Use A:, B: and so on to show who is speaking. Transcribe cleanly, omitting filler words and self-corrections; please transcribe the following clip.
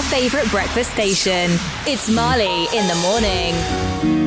A: favourite breakfast station. It's Marley in the morning.